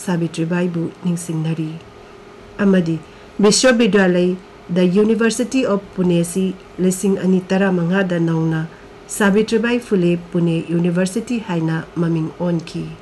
सावित्रीबाईबु निंगसिंगनरी अमदी विश्वविद्यालय the university of Pune सी 2015 दा नौना सावित्रीबाई फुले पुणे यूनिवर्सिटी हाइना ममिंग ओनकी।